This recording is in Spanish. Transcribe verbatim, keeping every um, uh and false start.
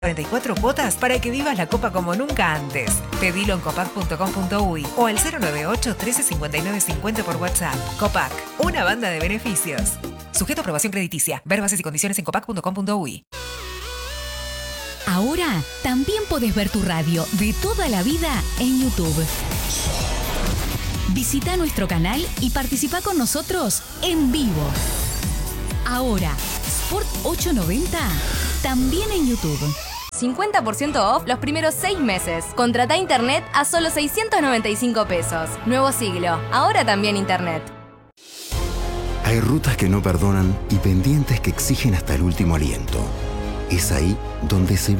cuarenta y cuatro cuotas para que vivas la Copa como nunca antes. Pedilo en copac punto com punto uy o al cero nueve ocho, trece, cincuenta y nueve, cincuenta por WhatsApp. Copac, una banda de beneficios. Sujeto a aprobación crediticia. Ver bases y condiciones en copac punto com punto uy. Ahora también podés ver tu radio de toda la vida en YouTube. Visita nuestro canal y participa con nosotros en vivo. Ahora, Sport ochocientos noventa, también en YouTube. cincuenta por ciento off los primeros seis meses. Contratá internet a solo seiscientos noventa y cinco pesos. Nuevo siglo, ahora también internet. Hay rutas que no perdonan y pendientes que exigen hasta el último aliento. Es ahí donde se